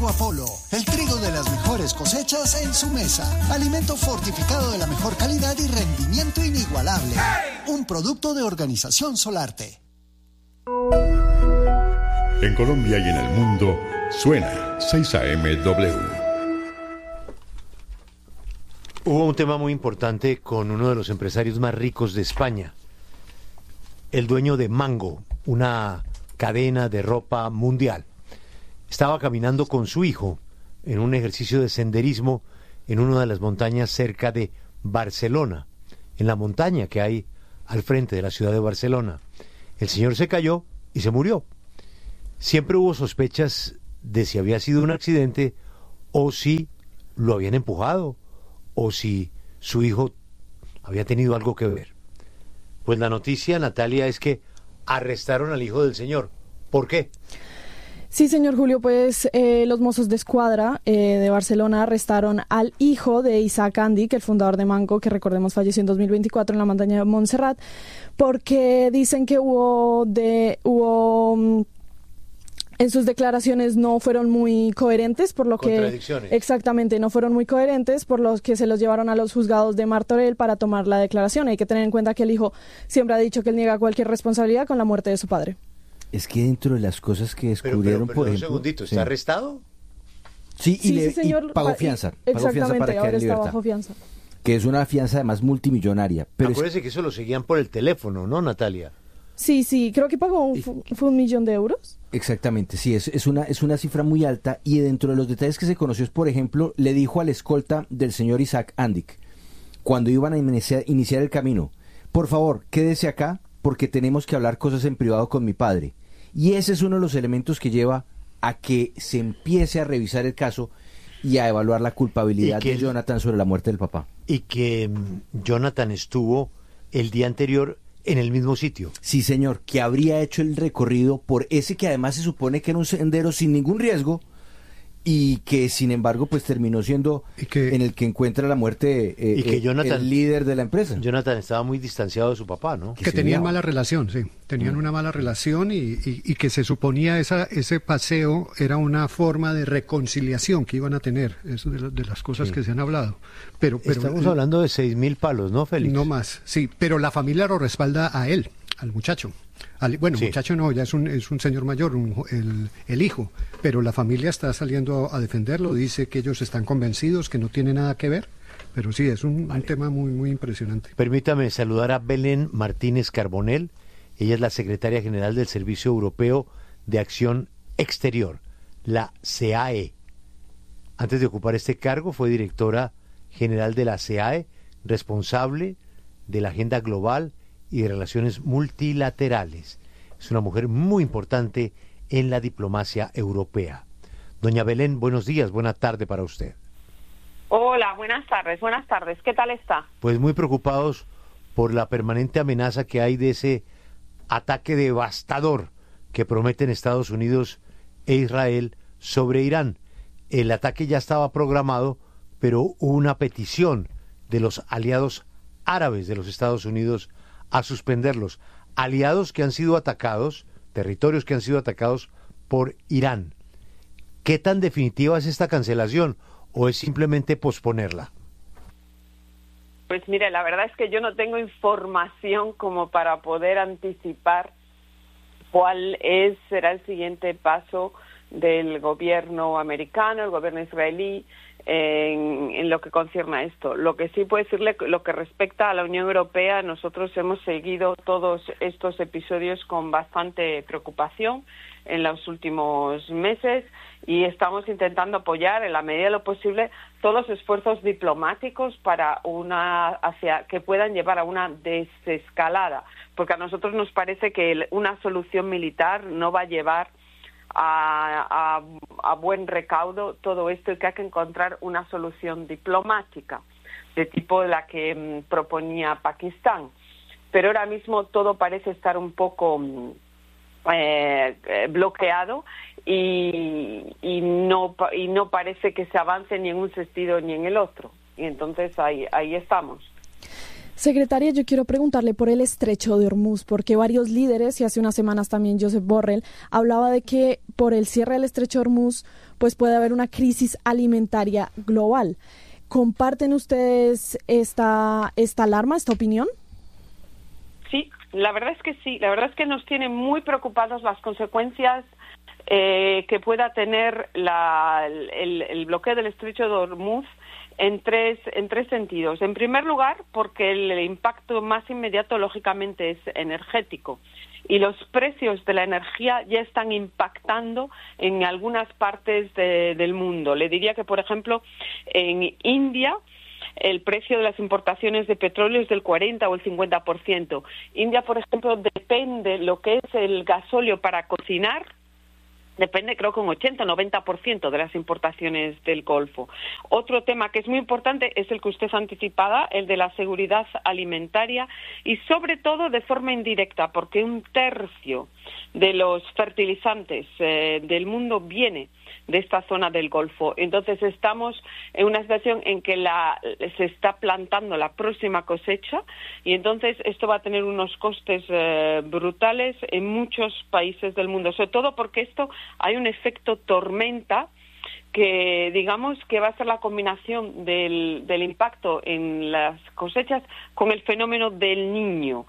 Trigo Apolo, el trigo de las mejores cosechas en su mesa. Alimento fortificado de la mejor calidad y rendimiento inigualable. Un producto de Organización Solarte. En Colombia y en el mundo, suena 6am-W. Hubo un tema muy importante con uno de los empresarios más ricos de España, el dueño de Mango, una cadena de ropa mundial. Estaba caminando con su hijo en un ejercicio de senderismo en una de las montañas cerca de Barcelona, en la montaña que hay al frente de la ciudad de Barcelona. El señor se cayó y se murió. Siempre hubo sospechas de si había sido un accidente o si lo habían empujado o si su hijo había tenido algo que ver. Pues la noticia, Natalia, es que arrestaron al hijo del señor. ¿Por qué? Sí, señor Julio, pues los Mossos de Escuadra de Barcelona arrestaron al hijo de Isaac Andic, el fundador de Mango, que recordemos falleció en 2024 en la montaña de Montserrat, porque dicen que hubo en sus declaraciones no fueron muy coherentes, por lo que exactamente no fueron muy coherentes, por lo que se los llevaron a los juzgados de Martorell para tomar la declaración. Hay que tener en cuenta que el hijo siempre ha dicho que él niega cualquier responsabilidad con la muerte de su padre. Es que dentro de las cosas que descubrieron, pero por ejemplo... Un segundito, ¿está arrestado? Sí, sí, señor, y pagó fianza. Exactamente, para ahora está bajo fianza. Que es una fianza además multimillonaria. Pero acuérdese que eso lo seguían por el teléfono, ¿no, Natalia? Sí, creo que pagó fue 1 millón de euros. Exactamente, sí, es una cifra muy alta, y dentro de los detalles que se conoció es, por ejemplo, le dijo al escolta del señor Isaac Andic, cuando iban a iniciar el camino: por favor, quédese acá porque tenemos que hablar cosas en privado con mi padre. Y ese es uno de los elementos que lleva a que se empiece a revisar el caso y a evaluar la culpabilidad de Jonathan sobre la muerte del papá. Y que Jonathan estuvo el día anterior en el mismo sitio. Sí, señor, que habría hecho el recorrido por ese que además se supone que era un sendero sin ningún riesgo, y que sin embargo pues terminó siendo en el que encuentra la muerte Jonathan, el líder de la empresa. Jonathan estaba muy distanciado de su papá, ¿no? Que tenían mala relación, sí, tenían una mala relación, y que se suponía ese paseo era una forma de reconciliación que iban a tener. Eso de las cosas que se han hablado. Pero estamos hablando de 6.000 palos, ¿no, Félix? No más, sí, pero la familia lo respalda a él, al muchacho. Sí. Muchacho no, ya es un señor mayor, el hijo, pero la familia está saliendo a defenderlo, dice que ellos están convencidos, que no tiene nada que ver, pero sí, es un tema muy, muy impresionante. Permítame saludar a Belén Martínez Carbonell. Ella es la secretaria general del Servicio Europeo de Acción Exterior, la SEAE. Antes de ocupar este cargo fue directora general de la SEAE, responsable de la agenda global y de relaciones multilaterales. Es una mujer muy importante en la diplomacia europea. Doña Belén, buenos días, buena tarde para usted. Hola, buenas tardes, ¿qué tal está? Pues muy preocupados por la permanente amenaza que hay de ese ataque devastador que prometen Estados Unidos e Israel sobre Irán. El ataque ya estaba programado, pero hubo una petición de los aliados árabes de los Estados Unidos a suspenderlos. Aliados que han sido atacados, territorios que han sido atacados por Irán. ¿Qué tan definitiva es esta cancelación o es simplemente posponerla? Pues mire, la verdad es que yo no tengo información como para poder anticipar cuál será el siguiente paso del gobierno americano, el gobierno israelí, en lo que concierne a esto. Lo que sí puedo decirle, lo que respecta a la Unión Europea, nosotros hemos seguido todos estos episodios con bastante preocupación en los últimos meses, y estamos intentando apoyar en la medida de lo posible todos los esfuerzos diplomáticos hacia que puedan llevar a una desescalada, porque a nosotros nos parece que una solución militar no va a llevar a buen recaudo todo esto, y que hay que encontrar una solución diplomática de tipo la que proponía Pakistán. Pero ahora mismo todo parece estar un poco bloqueado, y no parece que se avance ni en un sentido ni en el otro, y entonces ahí estamos. Secretaria, yo quiero preguntarle por el estrecho de Hormuz, porque varios líderes, y hace unas semanas también Josep Borrell, hablaba de que por el cierre del estrecho de Hormuz pues puede haber una crisis alimentaria global. ¿Comparten ustedes esta alarma, esta opinión? Sí, la verdad es que sí. La verdad es que nos tienen muy preocupados las consecuencias que pueda tener el bloqueo del estrecho de Hormuz en tres sentidos. En primer lugar, porque el impacto más inmediato, lógicamente, es energético. Y los precios de la energía ya están impactando en algunas partes del mundo. Le diría que, por ejemplo, en India el precio de las importaciones de petróleo es del 40 o el 50%. India, por ejemplo, depende lo que es el gasóleo para cocinar, depende creo que un 80-90% de las importaciones del Golfo. Otro tema que es muy importante es el que usted anticipaba, el de la seguridad alimentaria y sobre todo de forma indirecta, porque 1/3 de los fertilizantes del mundo viene de esta zona del Golfo. Entonces estamos en una situación en que se está plantando la próxima cosecha y entonces esto va a tener unos costes brutales en muchos países del mundo, sobre todo porque esto hay un efecto tormenta que digamos que va a ser la combinación del impacto en las cosechas con el fenómeno del Niño.